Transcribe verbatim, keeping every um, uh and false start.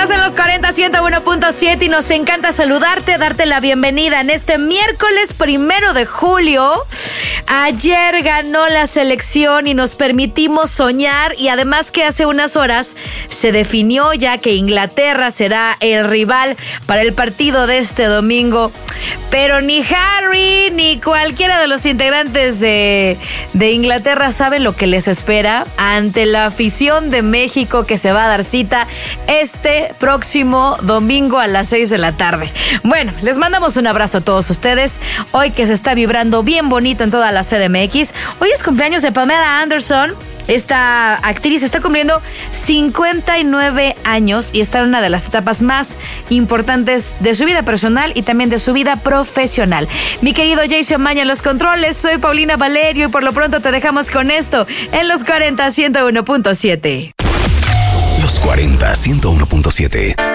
Estás en los cuarenta, ciento uno punto siete y nos encanta saludarte, darte la bienvenida en este miércoles primero de julio. Ayer ganó la selección y nos permitimos soñar, y además que hace unas horas se definió ya que Inglaterra será el rival para el partido de este domingo. Pero ni Harry ni cualquiera de los integrantes de, de Inglaterra saben lo que les espera ante la afición de México, que se va a dar cita este próximo domingo a las seis de la tarde. Bueno, les mandamos un abrazo a todos ustedes. Hoy que se está vibrando bien bonito en toda la C D M X. Hoy es cumpleaños de Pamela Anderson. Esta actriz está cumpliendo cincuenta y nueve años y está en una de las etapas más importantes de su vida personal y también de su vida profesional. Mi querido Jason Maña en los controles, soy Paulina Valerio y por lo pronto te dejamos con esto en los cuarenta, ciento uno punto siete. Los cuarenta, ciento uno punto siete.